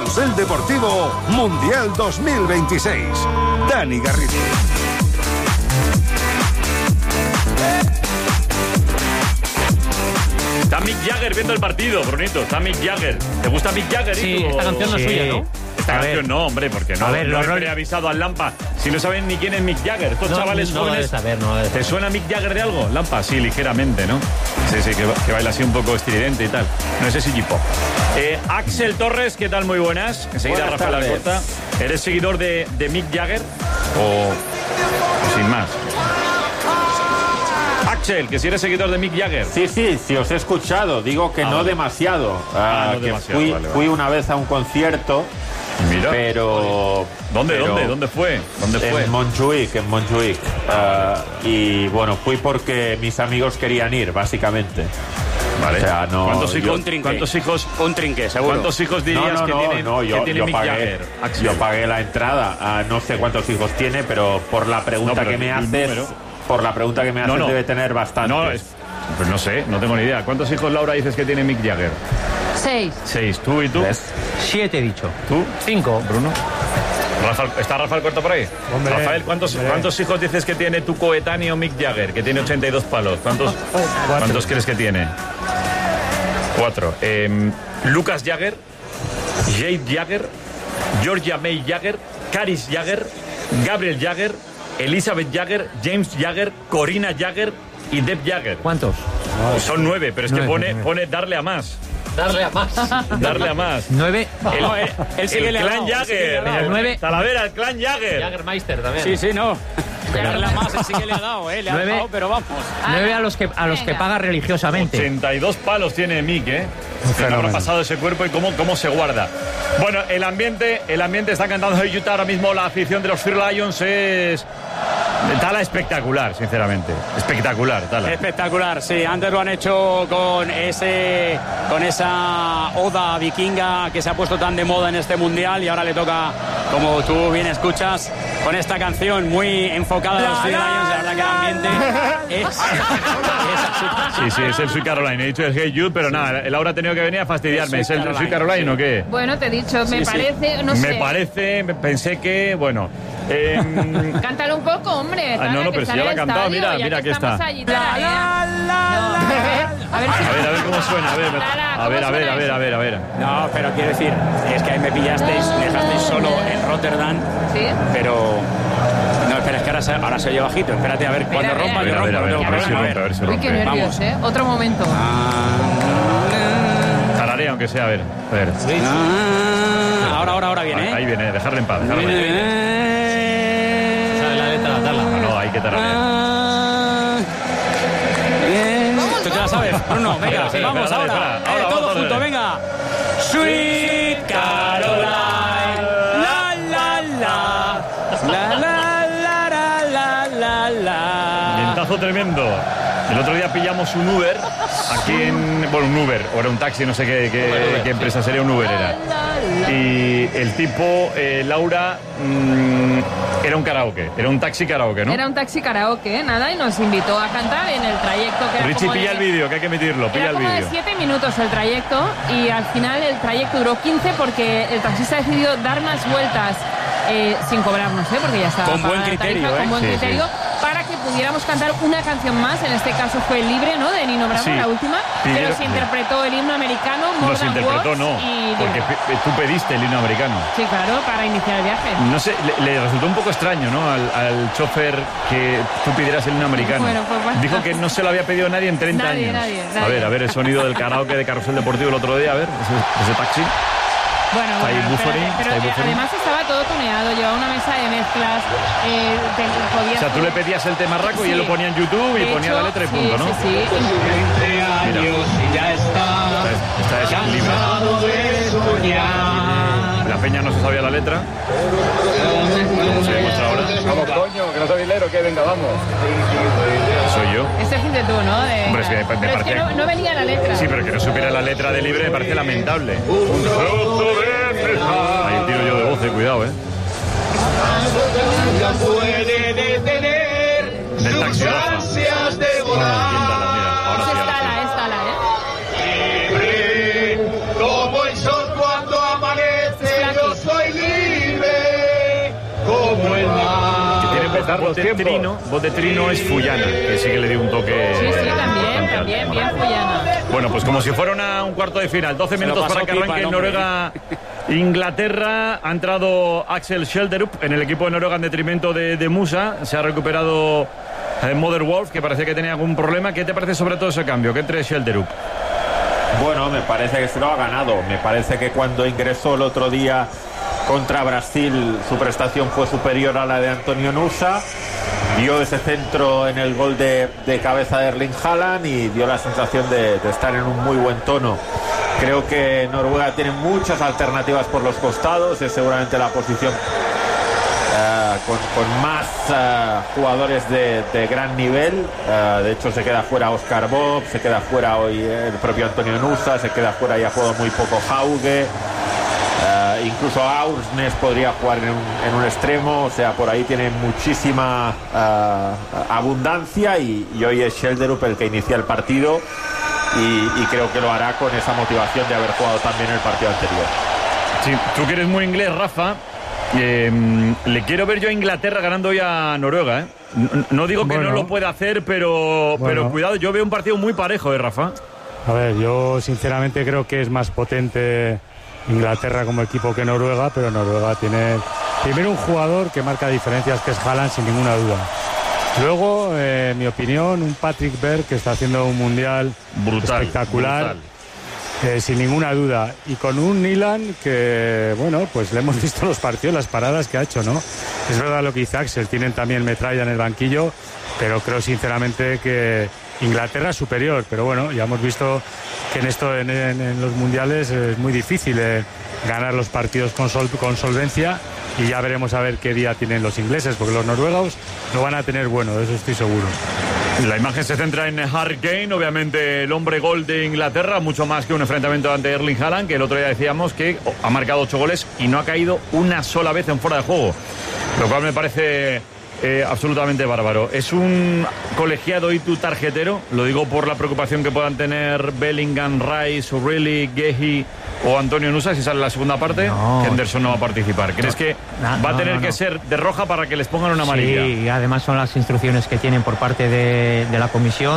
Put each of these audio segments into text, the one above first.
Carrusel Deportivo Mundial 2026. Dani Garrido. Está Mick Jagger viendo el partido, Brunito. Está Mick Jagger. ¿Te gusta Mick Jagger? Sí, esta canción no es suya, ¿no? Esta canción no, hombre, porque no, no le he avisado al Lampa. Si no saben ni quién es Mick Jagger, estos chavales jóvenes. ¿Te suena Mick Jagger de algo, Lampa? Sí, ligeramente, ¿no? Sí, que baila así un poco estridente y tal. No es ese Pop. Axel Torres, ¿qué tal? Muy buenas. Enseguida Buenas Rafael tardes. Alcorta. ¿Eres seguidor de Mick Jagger? O sin más. Axel, que si eres seguidor de Mick Jagger. Sí, os he escuchado. Digo que no vale. demasiado. No que demasiado, fui una vez a un concierto. Mira, pero... ¿Dónde fue? En Montjuic. Y bueno, fui porque mis amigos querían ir, básicamente. Vale. O sea, no... ¿Cuántos hijos? Un trinque, seguro. ¿Cuántos hijos dirías que tiene Mick pagué, Jagger? Axel? Yo pagué la entrada. No sé cuántos hijos tiene, pero por la pregunta que me haces... debe tener bastante. Pues no sé, no tengo ni idea. ¿Cuántos hijos, Laura, dices que tiene Mick Jagger? 6. ¿Tú y tú? 7 he dicho. ¿Tú? 5. Bruno. ¿Está Rafael Corto por ahí? Hombre, Rafael, ¿cuántos hijos dices que tiene tu coetáneo Mick Jagger, que tiene 82 palos? ¿Cuántos crees que tiene? 4. Lucas Jagger, Jade Jagger, Georgia May Jagger, Caris Jagger, Gabriel Jagger, Elizabeth Jagger, James Jagger, Corina Jagger y Deb Jagger. ¿Cuántos? Son 9, pero es que pone darle a más. Darle a más. 9. Él sí que le ha clan dado, Jagger. El 9. Talavera, el clan Jagger. Jaggermeister también. Sí, no. Darle a más, él sí que le ha dado, le ha dado, pero vamos. 9 a los que paga religiosamente. 82 palos tiene Mick, ¿eh? ¿Qué habrá pasado ese cuerpo y cómo se guarda? Bueno, el ambiente está cantando en Utah ahora mismo. La afición de los Free Lions es... Tala espectacular, sinceramente. Espectacular, Tala. Espectacular, sí. Antes lo han hecho con esa oda vikinga que se ha puesto tan de moda en este mundial y ahora le toca, como tú bien escuchas, con esta canción muy enfocada a los Free Lions. La verdad que el ambiente es así. Sí, es el Sweet Caroline. He dicho el Hey Jude, pero nada, Laura ha tenido que venir a fastidiarme. ¿Es el Sweet Caroline o qué? Bueno, te he dicho, me parece, Pensé que, bueno... Cántalo un poco, hombre. No, pero si ya la ha cantado, mira, aquí está. A ver cómo suena, a ver. No, pero quiero decir, es que ahí me pillasteis, me dejasteis solo en Rotterdam. Sí. Pero... No, espera, es que ahora se oye bajito. Espérate, a ver, cuando rompa, que rompa. A ver si rompe. Uy, qué nervios, Otro momento. Tararea, aunque sea, a ver. Ahora viene, Ahí viene, dejarle en paz. Viene. ¿Sabes la letra? Darla. No, hay que tararear. ¿Tú te la sabes? Bruno, venga, Espera, vamos dale, ahora. ahora, Todos vamos, juntos, dale. venga. Sweet Caroline, la la la, la la la la. Vientazo tremendo. El otro día pillamos un Uber aquí un Uber, o era un taxi, no sé qué empresa sería, un Uber era. Y el tipo, Laura, era un karaoke, era un taxi karaoke, ¿no? Era un taxi karaoke, nada, y nos invitó a cantar en el trayecto que era Richie, como pilla el vídeo, que hay que emitirlo, pilla el como de vídeo. 7 minutos el trayecto, y al final el trayecto duró 15 porque el taxista decidió dar más vueltas sin cobrarnos, porque ya estaba con buen pagada la criterio, tarifa, con buen criterio, para que pudiéramos cantar una canción más. En este caso fue Libre, ¿no?, de Nino Bravo, Sí. la última, pero se interpretó el himno americano, More No se Than interpretó, Words, no, y porque tú pediste el himno americano. sí, claro, para iniciar el viaje. No sé, le resultó un poco extraño, ¿no?, al chofer que tú pidieras el himno americano. Bueno, pues, Dijo que no se lo había pedido nadie en 30 Nadie, años. nadie. A ver el sonido del karaoke de Carrusel Deportivo el otro día, a ver, ese taxi. Bueno, Está ahí buffering, pero está ahí buffering. además estaba todo tuneado, llevaba una mesa de mezclas, O sea, tú le pedías el temarraco y él lo ponía en YouTube y ponía la letra y punto, ¿no? Sí. Mira. Esta es libre. La peña no se sabía la letra. ¿Cómo se demuestra ahora? Vamos, coño, que no soy hilero, que venga, vamos. Soy yo. Este fuiste tú, ¿no? Hombre, es que me pero es parece... que no venía la letra. Sí, pero que no supiera la letra de Libre me parece lamentable. Ahí tiro yo de voz, cuidado, puede detener Del taxi, Rafa. ansias de volar. Mira, ahora sí, Esta la, Libre como el sol cuando amanece empezar los tiempos. Voz de Trino es Fullana, que sí que le dio un toque. Sí, también, bien Fullana. Bueno, pues como si fuera un cuarto de final. 12 minutos para que arranque Noruega. Inglaterra. Ha entrado Axel Schelderup en el equipo de Noruega en detrimento de Musa. Se ha recuperado Mother Wolf, que parecía que tenía algún problema. ¿Qué te parece sobre todo ese cambio? Que entre Schelderup. Bueno, me parece que se lo ha ganado. Me parece que cuando ingresó el otro día contra Brasil, su prestación fue superior a la de Antonio Nusa. Dio ese centro en el gol de cabeza de Erling Haaland y dio la sensación de estar en un muy buen tono. Creo que Noruega tiene muchas alternativas por los costados. Es seguramente la posición con más jugadores de gran nivel. De hecho, se queda fuera Oscar Bob, se queda fuera hoy el propio Antonio Nusa, se queda fuera y ha jugado muy poco Hauge. Incluso Aursnes podría jugar en un extremo. O sea, por ahí tiene muchísima abundancia y hoy es Schelderup el que inicia el partido y creo que lo hará con esa motivación de haber jugado también el partido anterior. Sí, tú que eres muy inglés, Rafa, le quiero ver yo a Inglaterra ganando hoy a Noruega, ¿eh? No digo que no lo pueda hacer, pero cuidado, yo veo un partido muy parejo, Rafa. A ver, yo sinceramente creo que es más potente Inglaterra como equipo que Noruega, pero Noruega tiene primero un jugador que marca diferencias, que es Haaland, sin ninguna duda. Luego, en mi opinión, un Patrick Berg que está haciendo un mundial espectacular, sin ninguna duda. Y con un Nilan que, bueno, pues le hemos visto los partidos, las paradas que ha hecho, ¿no? Es verdad lo que dice Axel, tienen también metralla en el banquillo, pero creo sinceramente que Inglaterra es superior. Pero bueno, ya hemos visto que en los mundiales es muy difícil ganar los partidos con solvencia. Y ya veremos a ver qué día tienen los ingleses, porque los noruegos lo van a tener bueno, de eso estoy seguro. La imagen se centra en Harry Kane, obviamente el hombre gol de Inglaterra, mucho más que un enfrentamiento ante Erling Haaland, que el otro día decíamos que ha marcado 8 goles y no ha caído una sola vez en fuera de juego, lo cual me parece absolutamente bárbaro. Es un colegiado y tu tarjetero, lo digo por la preocupación que puedan tener Bellingham, Rice, O'Reilly, Gehi o Antonio Nusa si sale la segunda parte. Henderson no va a participar. ¿Crees que va a tener que ser de roja para que les pongan una amarilla? Sí, y además son las instrucciones que tienen por parte de la comisión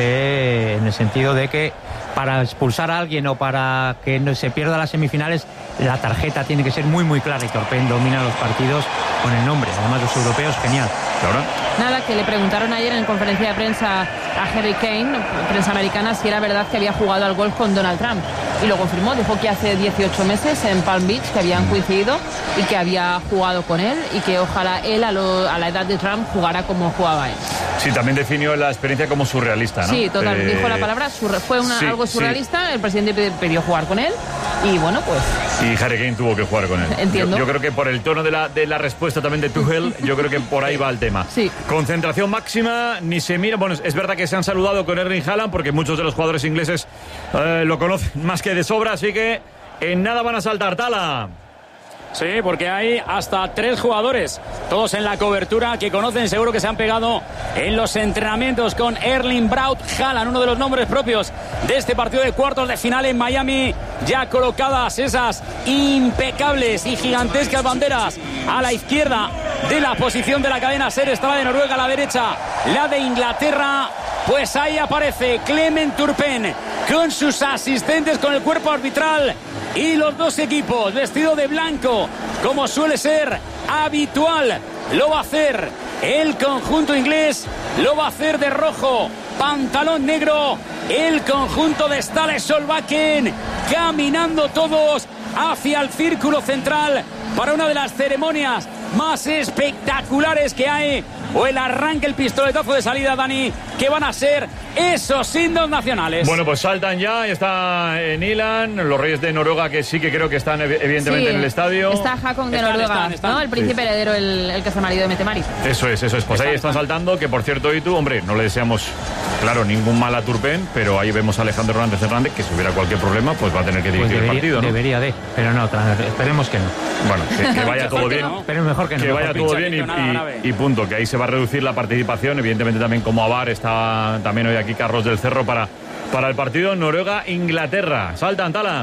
en el sentido de que para expulsar a alguien o para que no se pierda las semifinales, la tarjeta tiene que ser muy muy clara, y Torpen domina los partidos con el nombre. Además, los europeos, genial. ¿Laura? Nada, que le preguntaron ayer en conferencia de prensa a Harry Kane, prensa americana, si era verdad que había jugado al golf con Donald Trump. Y lo confirmó, dijo que hace 18 meses en Palm Beach que habían coincidido y que había jugado con él y que ojalá él a la edad de Trump jugara como jugaba él. Sí, también definió la experiencia como surrealista, ¿no? Sí, total, dijo la palabra, fue algo surrealista, sí. El presidente pidió jugar con él y bueno, pues... Y Harry Kane tuvo que jugar con él. Entiendo. Yo creo que por el tono de la respuesta también de Tuchel, yo creo que por ahí va el tema. Sí. Concentración máxima, ni se mira. Bueno, es verdad que se han saludado con Erling Haaland porque muchos de los jugadores ingleses lo conocen más que de sobra, así que en nada van a saltar. Tala. Sí, porque hay hasta 3 jugadores, todos en la cobertura, que conocen, seguro que se han pegado en los entrenamientos con Erling Braut Haaland, uno de los nombres propios de este partido de cuartos de final en Miami. Ya colocadas esas impecables y gigantescas banderas a la izquierda de la posición de la cadena SER, está la de Noruega, a la derecha la de Inglaterra. Pues ahí aparece Clement Turpen con sus asistentes, con el cuerpo arbitral y los dos equipos vestido de blanco, como suele ser habitual. Lo va a hacer el conjunto inglés, lo va a hacer de rojo, pantalón negro, el conjunto de Ståle Solbakken, caminando todos hacia el círculo central para una de las ceremonias más espectaculares que hay, o el arranque, el pistoletazo de salida, Dani, que van a ser esos himnos nacionales. Bueno, pues saltan ya, está Nilan, los Reyes de Noruega, que sí que creo que están evidentemente en el estadio. Está Hakon de Noruega, ¿no? El príncipe heredero, el que es el marido de Mette-Marit. Eso es. Pues ahí están saltando, que por cierto, y tú, hombre, no le deseamos, claro, ningún mal a Turpen, pero ahí vemos a Alejandro Hernández, que si hubiera cualquier problema, pues va a tener que dirigir el partido, ¿no? Debería pero no, esperemos que no. Bueno, que vaya todo bien. Pero mejor que no. Que vaya todo bien y punto, que ahí se va a reducir la participación, evidentemente también como Avar está también hoy aquí Carlos del Cerro para el partido Noruega-Inglaterra. Saltan, Tala.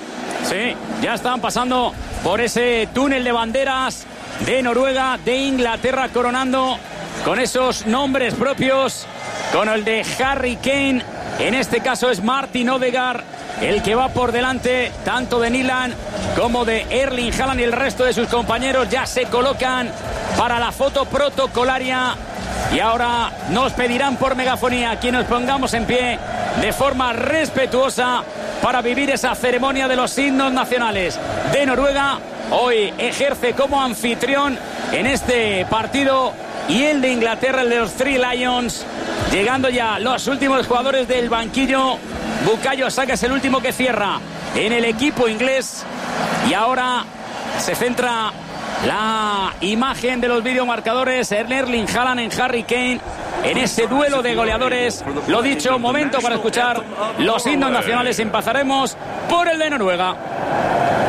Sí, ya están pasando por ese túnel de banderas de Noruega, de Inglaterra, coronando con esos nombres propios, con el de Harry Kane. En este caso es Martin Odegaard el que va por delante, tanto de Nyland como de Erling Haaland, y el resto de sus compañeros ya se colocan para la foto protocolaria. Y ahora nos pedirán por megafonía que nos pongamos en pie de forma respetuosa para vivir esa ceremonia de los himnos nacionales de Noruega. Hoy ejerce como anfitrión en este partido, y el de Inglaterra, el de los Three Lions. Llegando ya los últimos jugadores del banquillo. Bukayo Saka es el último que cierra en el equipo inglés. Y ahora se centra la imagen de los videomarcadores en Erling Haaland, en Harry Kane, en ese duelo de goleadores. Lo dicho, momento para escuchar los himnos nacionales. Empezaremos por el de Noruega.